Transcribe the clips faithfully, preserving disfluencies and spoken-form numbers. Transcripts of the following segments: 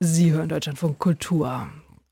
Sie hören Deutschlandfunk Kultur.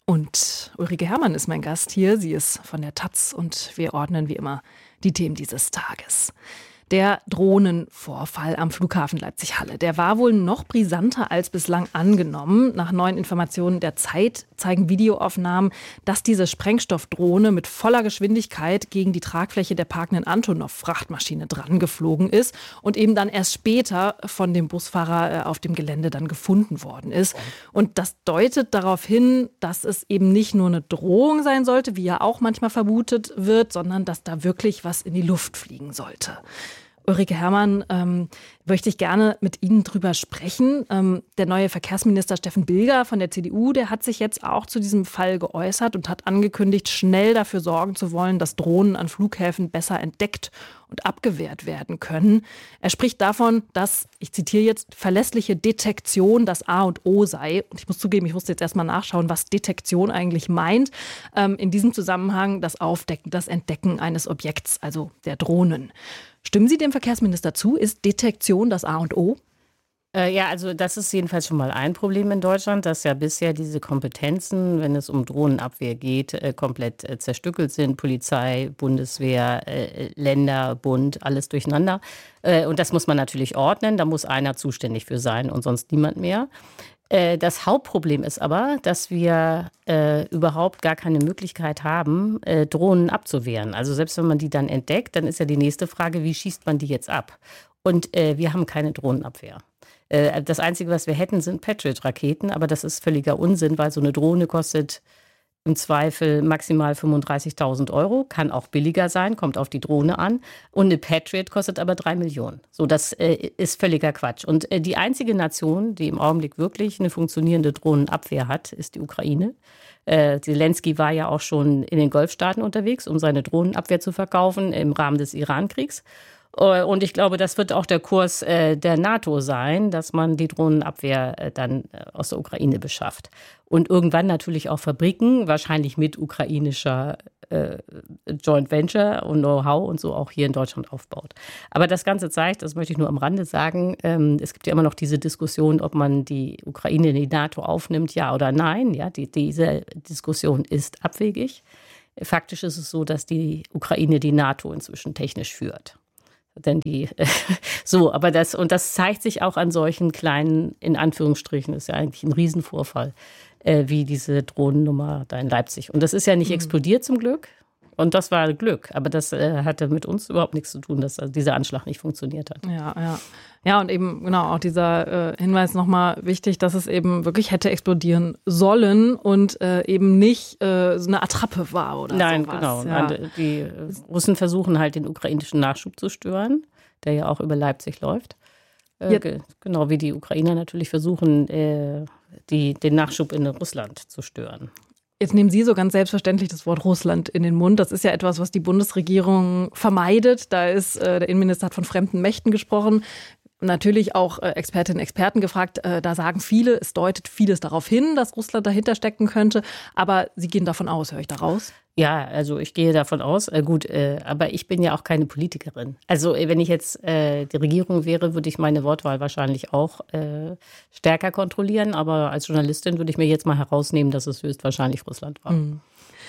Und Ulrike Herrmann ist mein Gast hier. Sie ist von der Taz und wir ordnen wie immer die Themen dieses Tages. Der Drohnenvorfall am Flughafen Leipzig-Halle, der war wohl noch brisanter als bislang angenommen. Nach neuen Informationen der Zeit zeigen Videoaufnahmen, dass diese Sprengstoffdrohne mit voller Geschwindigkeit gegen die Tragfläche der parkenden Antonov-Frachtmaschine drangeflogen ist und eben dann erst später von dem Busfahrer auf dem Gelände dann gefunden worden ist. Und das deutet darauf hin, dass es eben nicht nur eine Drohung sein sollte, wie ja auch manchmal vermutet wird, sondern dass da wirklich was in die Luft fliegen sollte. Ulrike Herrmann, ähm, möchte ich gerne mit Ihnen drüber sprechen. Ähm, der neue Verkehrsminister Steffen Bilger von der C D U, der hat sich jetzt auch zu diesem Fall geäußert und hat angekündigt, schnell dafür sorgen zu wollen, dass Drohnen an Flughäfen besser entdeckt und abgewehrt werden können. Er spricht davon, dass, ich zitiere jetzt, verlässliche Detektion das A und O sei. Und ich muss zugeben, ich musste jetzt erstmal nachschauen, was Detektion eigentlich meint. Ähm, in diesem Zusammenhang das Aufdecken, das Entdecken eines Objekts, also der Drohnen. Stimmen Sie dem Verkehrsminister zu? Ist Detektion das A und O? Äh, ja, also das ist jedenfalls schon mal ein Problem in Deutschland, dass ja bisher diese Kompetenzen, wenn es um Drohnenabwehr geht, äh, komplett äh, zerstückelt sind. Polizei, Bundeswehr, äh, Länder, Bund, alles durcheinander. Äh, und das muss man natürlich ordnen. Da muss einer zuständig für sein und sonst niemand mehr. Äh, das Hauptproblem ist aber, dass wir äh, überhaupt gar keine Möglichkeit haben, äh, Drohnen abzuwehren. Also selbst wenn man die dann entdeckt, dann ist ja die nächste Frage, wie schießt man die jetzt ab? Und äh, wir haben keine Drohnenabwehr. Das Einzige, was wir hätten, sind Patriot-Raketen, aber das ist völliger Unsinn, weil so eine Drohne kostet im Zweifel maximal fünfunddreißigtausend Euro, kann auch billiger sein, kommt auf die Drohne an. Und eine Patriot kostet aber drei Millionen. So, das äh, ist völliger Quatsch. Und äh, die einzige Nation, die im Augenblick wirklich eine funktionierende Drohnenabwehr hat, ist die Ukraine. Äh, Zelensky war ja auch schon in den Golfstaaten unterwegs, um seine Drohnenabwehr zu verkaufen im Rahmen des Iran-Kriegs. Und ich glaube, das wird auch der Kurs äh, der NATO sein, dass man die Drohnenabwehr äh, dann äh, aus der Ukraine beschafft. Und irgendwann natürlich auch Fabriken, wahrscheinlich mit ukrainischer äh, Joint Venture und Know-how und so auch hier in Deutschland aufbaut. Aber das Ganze zeigt, das möchte ich nur am Rande sagen, ähm, es gibt ja immer noch diese Diskussion, ob man die Ukraine in die NATO aufnimmt, ja oder nein. Ja, die, diese Diskussion ist abwegig. Faktisch ist es so, dass die Ukraine die NATO inzwischen technisch führt. Denn die, so, aber das, und das zeigt sich auch an solchen kleinen, in Anführungsstrichen, ist ja eigentlich ein Riesenvorfall, äh, wie diese Drohnennummer da in Leipzig. Und das ist ja nicht mhm. explodiert zum Glück. Und das war Glück. Aber das äh, hatte mit uns überhaupt nichts zu tun, dass also dieser Anschlag nicht funktioniert hat. Ja, ja. Ja, und eben, genau, auch dieser äh, Hinweis nochmal wichtig, dass es eben wirklich hätte explodieren sollen und äh, eben nicht äh, so eine Attrappe war oder Nein, sowas. genau. Ja. Nein, die Russen versuchen halt den ukrainischen Nachschub zu stören, der ja auch über Leipzig läuft. Äh, ja. ge- genau wie die Ukrainer natürlich versuchen, äh, die, den Nachschub in Russland zu stören. Jetzt nehmen Sie so ganz selbstverständlich das Wort Russland in den Mund. Das ist ja etwas, was die Bundesregierung vermeidet. Da ist äh, der Innenminister hat von fremden Mächten gesprochen. Natürlich auch äh, Expertinnen und Experten gefragt. Äh, da sagen viele, es deutet vieles darauf hin, dass Russland dahinter stecken könnte. Aber Sie gehen davon aus, höre ich da raus? Ja, also ich gehe davon aus. Äh, gut, äh, aber ich bin ja auch keine Politikerin. Also äh, wenn ich jetzt äh, die Regierung wäre, würde ich meine Wortwahl wahrscheinlich auch äh, stärker kontrollieren. Aber als Journalistin würde ich mir jetzt mal herausnehmen, dass es höchstwahrscheinlich Russland war. Mhm.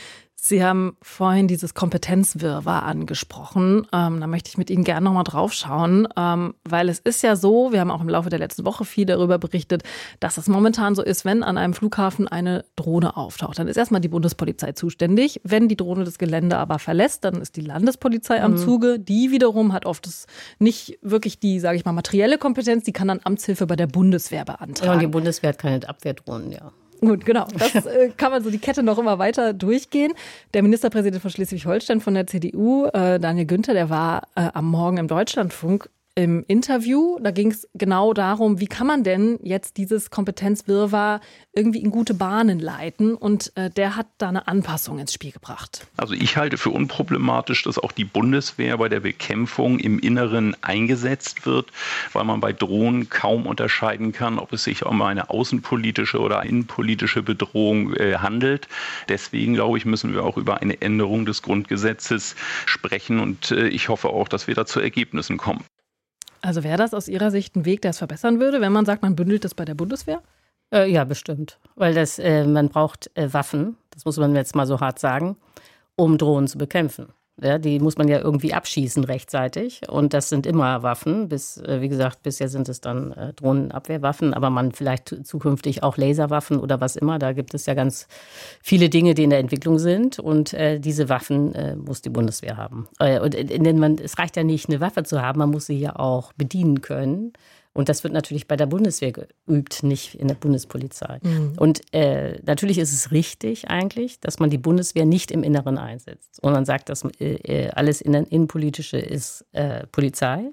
Sie haben vorhin dieses Kompetenzwirrwarr angesprochen. Ähm, da möchte ich mit Ihnen gerne nochmal drauf schauen, ähm, weil es ist ja so, wir haben auch im Laufe der letzten Woche viel darüber berichtet, dass es momentan so ist, wenn an einem Flughafen eine Drohne auftaucht, dann ist erstmal die Bundespolizei zuständig. Wenn die Drohne das Gelände aber verlässt, dann ist die Landespolizei am Zuge. Die wiederum hat oft das nicht wirklich die, sage ich mal, materielle Kompetenz, die kann dann Amtshilfe bei der Bundeswehr beantragen. Ja, und die Bundeswehr hat keine Abwehrdrohnen, ja. Gut, genau. Das äh, kann man so die Kette noch immer weiter durchgehen. Der Ministerpräsident von Schleswig-Holstein von der C D U, äh, Daniel Günther, der war äh, am Morgen im Deutschlandfunk im Interview. Da ging es genau darum, wie kann man denn jetzt dieses Kompetenzwirrwarr irgendwie in gute Bahnen leiten? Und äh, der hat da eine Anpassung ins Spiel gebracht. Also ich halte für unproblematisch, dass auch die Bundeswehr bei der Bekämpfung im Inneren eingesetzt wird, weil man bei Drohnen kaum unterscheiden kann, ob es sich um eine außenpolitische oder innenpolitische Bedrohung äh, handelt. Deswegen, glaube ich, müssen wir auch über eine Änderung des Grundgesetzes sprechen. Und äh, ich hoffe auch, dass wir da zu Ergebnissen kommen. Also wäre das aus Ihrer Sicht ein Weg, der es verbessern würde, wenn man sagt, man bündelt das bei der Bundeswehr? Äh, ja, bestimmt. Weil das, äh, man braucht äh, Waffen, das muss man jetzt mal so hart sagen, um Drohnen zu bekämpfen. Ja, die muss man ja irgendwie abschießen rechtzeitig. Und das sind immer Waffen. Bis, äh, wie gesagt, bisher sind es dann äh, Drohnenabwehrwaffen, aber man vielleicht zukünftig auch Laserwaffen oder was immer. Da gibt es ja ganz viele Dinge, die in der Entwicklung sind. Und äh, diese Waffen äh, muss die Bundeswehr haben. Äh, und denn man, es reicht ja nicht, eine Waffe zu haben, man muss sie ja auch bedienen können. Und das wird natürlich bei der Bundeswehr geübt, nicht in der Bundespolizei. Mhm. Und äh, natürlich ist es richtig eigentlich, dass man die Bundeswehr nicht im Inneren einsetzt. Und man sagt, dass äh, alles Innenpolitische ist äh, Polizei.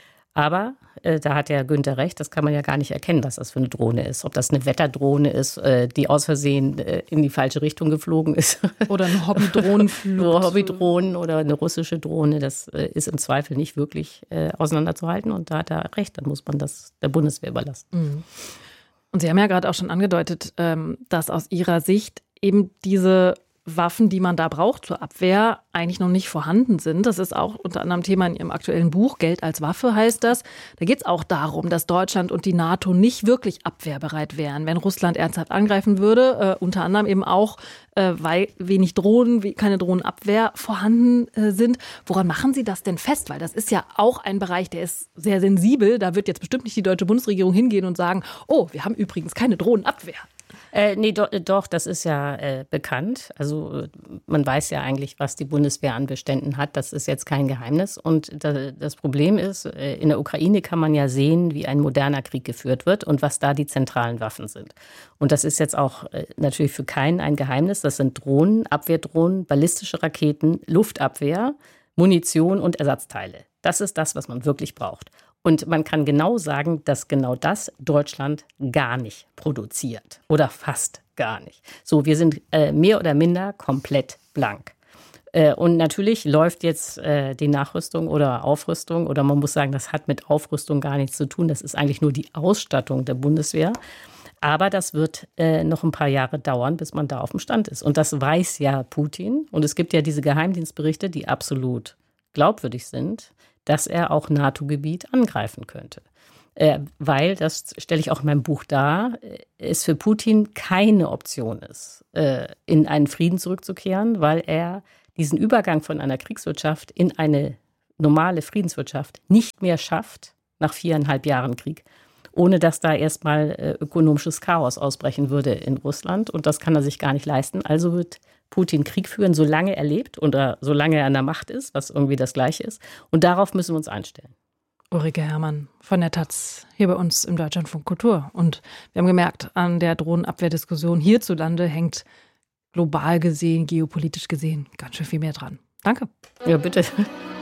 Aber äh, da hat ja Günther recht, das kann man ja gar nicht erkennen, was das für eine Drohne ist. Ob das eine Wetterdrohne ist, äh, die aus Versehen äh, in die falsche Richtung geflogen ist. Oder eine Hobbydrohnenflug. Oder Hobbydrohnen oder eine russische Drohne. Das äh, ist im Zweifel nicht wirklich äh, auseinanderzuhalten. Und da hat er recht, dann muss man das der Bundeswehr überlassen. Mhm. Und Sie haben ja gerade auch schon angedeutet, ähm, dass aus Ihrer Sicht eben diese Waffen, die man da braucht zur Abwehr, eigentlich noch nicht vorhanden sind. Das ist auch unter anderem Thema in Ihrem aktuellen Buch, Geld als Waffe heißt das. Da geht es auch darum, dass Deutschland und die NATO nicht wirklich abwehrbereit wären, wenn Russland ernsthaft angreifen würde. Äh, unter anderem eben auch, äh, weil wenig Drohnen, wie keine Drohnenabwehr vorhanden äh, sind. Woran machen Sie das denn fest? Weil das ist ja auch ein Bereich, der ist sehr sensibel. Da wird jetzt bestimmt nicht die deutsche Bundesregierung hingehen und sagen, oh, wir haben übrigens keine Drohnenabwehr. Äh, nee, do, doch, das ist ja äh, bekannt. Also man weiß ja eigentlich, was die Bundeswehr an Beständen hat. Das ist jetzt kein Geheimnis. Und da, das Problem ist, äh, in der Ukraine kann man ja sehen, wie ein moderner Krieg geführt wird und was da die zentralen Waffen sind. Und das ist jetzt auch äh, natürlich für keinen ein Geheimnis. Das sind Drohnen, Abwehrdrohnen, ballistische Raketen, Luftabwehr, Munition und Ersatzteile. Das ist das, was man wirklich braucht. Und man kann genau sagen, dass genau das Deutschland gar nicht produziert oder fast gar nicht. So, wir sind äh, mehr oder minder komplett blank. Äh, und natürlich läuft jetzt äh, die Nachrüstung oder Aufrüstung oder man muss sagen, das hat mit Aufrüstung gar nichts zu tun. Das ist eigentlich nur die Ausstattung der Bundeswehr. Aber das wird äh, noch ein paar Jahre dauern, bis man da auf dem Stand ist. Und das weiß ja Putin. Und es gibt ja diese Geheimdienstberichte, die absolut glaubwürdig sind, dass er auch NATO-Gebiet angreifen könnte. Äh, weil, das stelle ich auch in meinem Buch dar, es für Putin keine Option ist, äh, in einen Frieden zurückzukehren, weil er diesen Übergang von einer Kriegswirtschaft in eine normale Friedenswirtschaft nicht mehr schafft, nach viereinhalb Jahren Krieg, ohne dass da erstmal äh, ökonomisches Chaos ausbrechen würde in Russland. Und das kann er sich gar nicht leisten. Also wird Putin Krieg führen, solange er lebt oder solange er an der Macht ist, was irgendwie das Gleiche ist. Und darauf müssen wir uns einstellen. Ulrike Herrmann von der Taz, hier bei uns im Deutschlandfunk Kultur. Und wir haben gemerkt, an der Drohnenabwehrdiskussion hierzulande hängt global gesehen, geopolitisch gesehen ganz schön viel mehr dran. Danke. Ja, bitte.